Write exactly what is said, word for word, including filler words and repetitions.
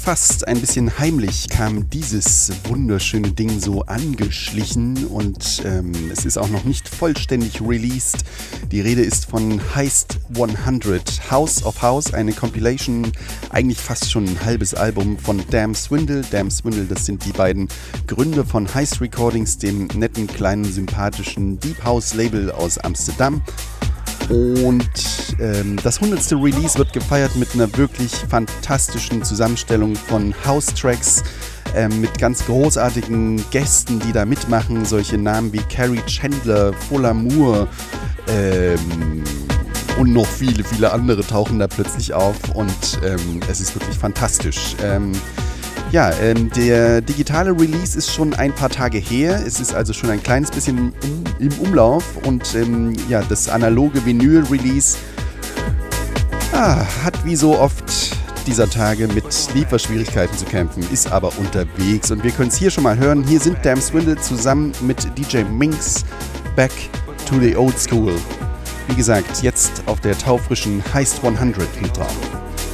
Fast ein bisschen heimlich kam dieses wunderschöne Ding so angeschlichen und ähm, es ist auch noch nicht vollständig released. Die Rede ist von Heist hundert, House of House, eine Compilation, eigentlich fast schon ein halbes Album von Damn Swindle. Damn Swindle, das sind die beiden Gründer von Heist Recordings, dem netten, kleinen, sympathischen Deep House Label aus Amsterdam. Und ähm, das hundertste Release wird gefeiert mit einer wirklich fantastischen Zusammenstellung von House-Tracks ähm, mit ganz großartigen Gästen, die da mitmachen. Solche Namen wie Carrie Chandler, Fuller Moore ähm, und noch viele, viele andere tauchen da plötzlich auf und ähm, es ist wirklich fantastisch. Ähm, Ja, ähm, der digitale Release ist schon ein paar Tage her. Es ist also schon ein kleines bisschen im, im Umlauf. Und ähm, ja, das analoge Vinyl-Release ah, hat wie so oft dieser Tage mit Lieferschwierigkeiten zu kämpfen, ist aber unterwegs. Und wir können es hier schon mal hören. Hier sind Damn Swindle zusammen mit D J Minx, Back to the Old School. Wie gesagt, jetzt auf der taufrischen Heist hundert mit drauf.